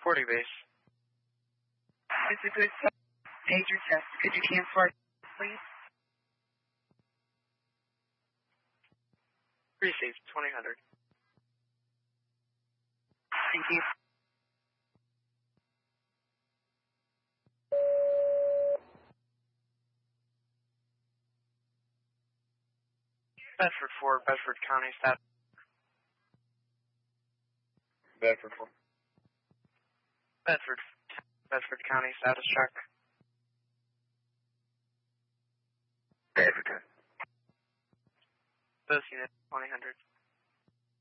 40 base. It's a good pager test. Could you cancel our please? Received, 2000. Thank you. Bedford 4, Bedford County status. Bedford 4. Bedford County status check. Bedford. Those units, 2000.